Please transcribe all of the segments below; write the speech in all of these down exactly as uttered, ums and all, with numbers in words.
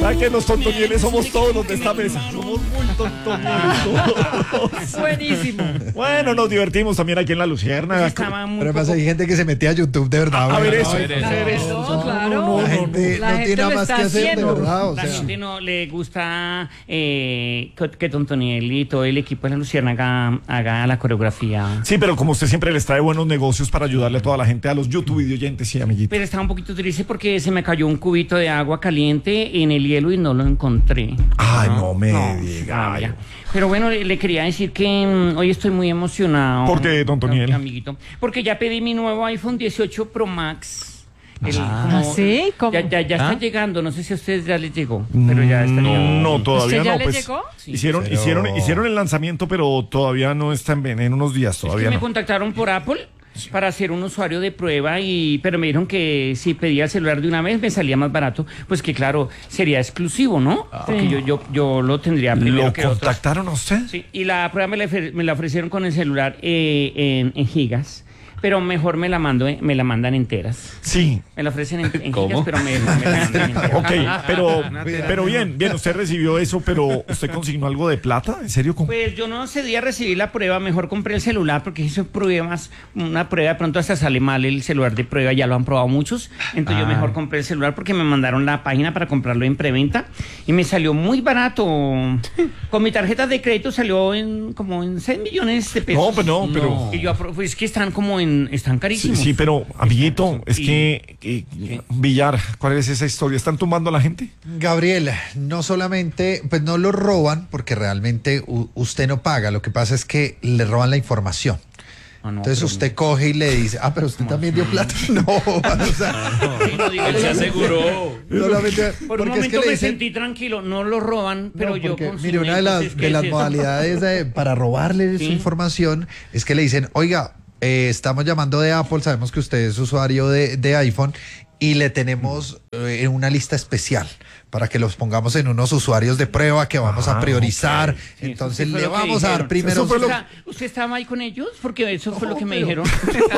¿Sabes que los tontonieles somos todos los de esta mesa? Somos muy tontonieles. Buenísimo. Bueno, nos divertimos también aquí en La Luciérnaga. Pero pasa, hay gente que se metía a YouTube de verdad. A, a ver eso. No, A ver eso. A ver eso. No, claro. La gente La no gente tiene lo nada más está que hacer, de haciendo. verdad. O La sea, gente no le gusta eh, que, que Tontoniel y todo el equipo de La Luciérnaga haga la coreografía. Sí, pero como usted siempre les trae buenos negocios para ayudarle a toda la gente, a los YouTube videoyentes y amiguitos. Pero estaba un poquito triste porque se me cayó un cubito de agua caliente en el hielo y no lo encontré. Ay, no me No, diga. vaya. Pero bueno, le, le quería decir que mm, hoy estoy muy emocionado. ¿Por qué, don Toniel? Amiguito. Porque ya pedí mi nuevo iPhone dieciocho Pro Max. El- Ah, como- ¿sí? ¿Cómo? Ya, ya, ya ¿Ah? está llegando. No sé si a ustedes ya les llegó, pero ya está No, llegando. no, todavía ¿Usted ya no. le Pues, llegó? Sí. hicieron, Pero- hicieron, hicieron el lanzamiento, pero todavía no está en, en unos días, Es que todavía me no. contactaron por Apple para ser un usuario de prueba, y pero me dijeron que si pedía el celular de una vez me salía más barato, pues que claro, sería exclusivo, ¿no? Porque yo, yo, yo lo tendría primero ¿Lo que otros. contactaron a usted? Sí, y la prueba me la, ofre- me la ofrecieron con el celular eh, en, en gigas, pero mejor me la mando, me la mandan enteras. Sí. Me la ofrecen en, en ¿Cómo? gigas, pero me, me la mandan enteras. Ok, pero, pero bien, bien, usted recibió eso, pero ¿usted consignó algo de plata? ¿En serio? ¿Cómo? Pues yo no cedí a recibir la prueba, mejor compré el celular porque hice pruebas, una prueba de pronto hasta sale mal el celular de prueba, ya lo han probado muchos, entonces yo mejor compré el celular porque me mandaron la página para comprarlo en preventa y me salió muy barato. Con mi tarjeta de crédito salió en como en seis millones de pesos. No, pues no, pero... Y yo apro- pues es que están como en, están Sí, carísimos. sí, pero, amiguito, es Y- que... eh, Villar, ¿cuál es esa historia? ¿Están tumbando a la gente? Gabriel, no solamente, pues no lo roban porque realmente u- usted no paga, lo que pasa es que le roban la información. Ah, no, Entonces pero usted coge y le dice, ah, pero usted también dio plata. No, o sea, Sí, no diga Él se eso. aseguró. solamente Por un porque es que momento le me dicen, sentí tranquilo, no lo roban, pero no, yo porque, consigné, mire, una de las, entonces, ¿qué de es las eso? modalidades de- para robarle Sí. su información es que le dicen, oiga, eh, estamos llamando de Apple, sabemos que usted es usuario de, de iPhone y le tenemos eh, una lista especial para que los pongamos en unos usuarios de prueba que vamos Ah, a priorizar. ok. Sí, Entonces eso fue le lo que vamos a dar dijeron. primero. Eso fue lo- O sea, ¿usted estaba ahí con ellos? Porque eso fue No, lo que me pero- dijeron.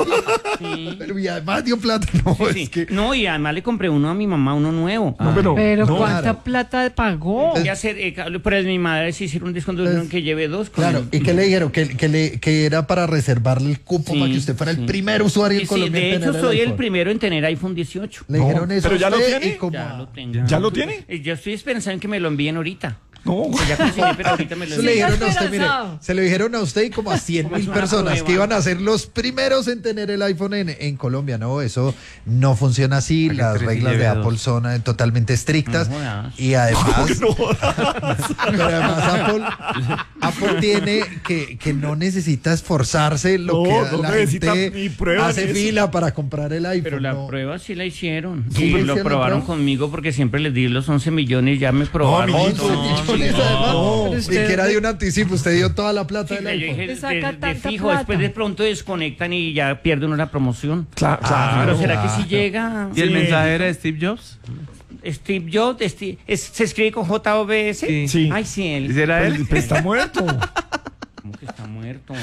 Sí. Pero y además dio plata. No, Sí, es sí. que No, y además le compré uno a mi mamá, uno nuevo. No, pero... Pero no, ¿cuánta claro. plata pagó? Voy a hacer, eh, ca- pero mi madre sí hicieron un descuento, dijeron que lleve dos. con claro, el- ¿y qué le dijeron? Que, que, le, que era para reservarle el cupo Sí, para que usted fuera sí. el primer usuario Sí, en sí, Colombia en de hecho, tener soy el iPhone. primero en tener iPhone dieciocho. Le No, dijeron eso pero a ya lo usted tiene. y como- Ya lo tengo. ¿Ya lo tiene? Eh, Yo estoy esperando en que me lo envíen ahorita. No. Ya conseguí, pero ahorita me lo Eso le envían. dijeron a usted, mire, esperanzado. se lo dijeron a usted y como a cien Como mil es una personas prueba. que iban a ser los primeros en tener el iPhone en, en Colombia. No, eso no funciona así. Hay que Las tres y reglas de lleve Apple dos. son eh, totalmente estrictas. No jodas. Y además, No. pero además Apple, Apple tiene que, que no necesita esforzarse lo No, que no la necesita gente ni pruebas hace ni eso. fila para comprar el iPhone. Pero la no. prueba sí la hicieron. Sí, Y ¿hicieron lo la probaron prueba? conmigo porque siempre les di los once millones, ya me probaron. amiguito, todo. once millones, además, no. ni Usted- siquiera dio un anticipo, usted dio toda la plata Sí, del yo iPhone. dije, ¿Te saca de, de tanta fijo, plata? después de pronto desconectan y ya pierde uno la promoción. Claro, claro. Pero ¿será claro. que si llega? ¿Y el Sí. mensaje era de Steve Jobs? Steve Jobs, Steve- es- se escribe con J O B S. Sí. Sí. Ay, sí, él. ¿Y era él? Pues, pues está muerto. ¿Cómo que está muerto?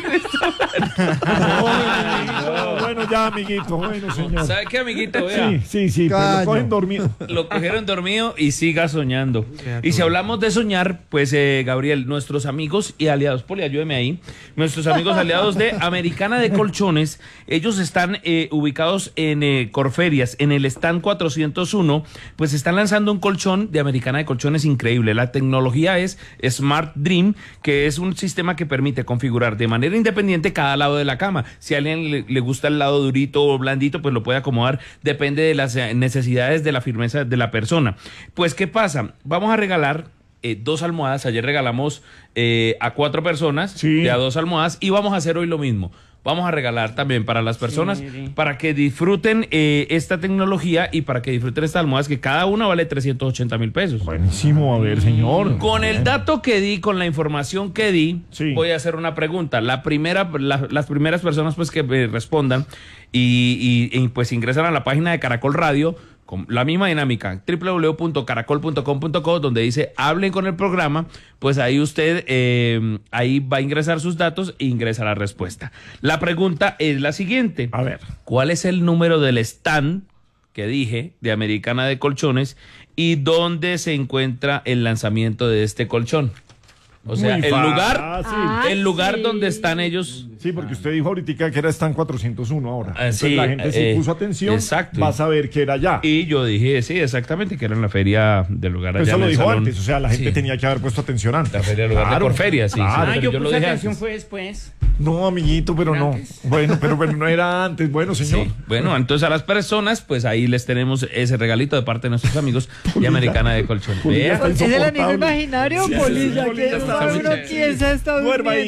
No, bueno, ya, amiguito. Bueno, señor. ¿Sabe qué, amiguito? Vea. Sí, sí, sí, pero Caño. lo cogen dormido. Lo cogieron dormido y siga soñando. Y si hablamos de soñar, pues eh, Gabriel, nuestros amigos y aliados, Poli, ayúdeme ahí, nuestros amigos aliados de Americana de Colchones, ellos están eh, ubicados en eh, Corferias, en el stand cuatrocientos uno, pues están lanzando un colchón de Americana de Colchones increíble. La tecnología es Smart Dream, que es un sistema que permite configurar de manera independiente cada lado de la cama. Si a alguien le, le gusta el lado durito o blandito, pues lo puede acomodar, depende de las eh, necesidades de la firmeza de la persona. Pues, ¿qué pasa? Vamos a regalar eh, dos almohadas. Ayer regalamos eh, a cuatro personas Sí. de a dos almohadas y vamos a hacer hoy lo mismo. Vamos a regalar también para las personas, Sí, sí. para que disfruten eh, esta tecnología y para que disfruten estas almohadas, que cada una vale trescientos ochenta mil pesos. Buenísimo, a ver, señor. Con el dato que di, con la información que di, Sí. voy a hacer una pregunta. La primera, la- las primeras personas pues que eh, respondan y, y- y, pues ingresan a la página de Caracol Radio con la misma dinámica, doble u doble u doble u punto caracol punto com punto co, donde dice hablen con el programa, pues ahí usted eh, ahí va a ingresar sus datos e ingresa la respuesta. La pregunta es la siguiente. A ver. ¿Cuál es el número del stand que dije, de Americana de Colchones, y dónde se encuentra el lanzamiento de este colchón. O sea, Muy el fácil. lugar, Ah, el lugar sí. donde están ellos. Sí, porque usted dijo ahorita que era Stan cuatrocientos uno ahora. Ah, Entonces sí, la gente sí eh, puso atención, exacto. va a saber que era allá. Y yo dije, sí, exactamente, que era en la feria del lugar allá Eso en lo el dijo salón. antes, o sea, la gente Sí. tenía que haber puesto atención antes. La feria del lugar de Porferia, sí, sí, claro. Ah, pero yo, yo lo puse dije atención antes. fue después. No, amiguito, pero no. Antes. Bueno, pero, pero no era antes. Bueno, señor. Sí. Bueno, entonces a las personas, pues ahí les tenemos ese regalito de parte de nuestros amigos de Americana de Colchones. Polilla Vea. está ¿Es el anillo insoportable. imaginario, Sí, Polilla? sí, Que Polilla está uno muy quién se está Duerma ahí. durmiendo.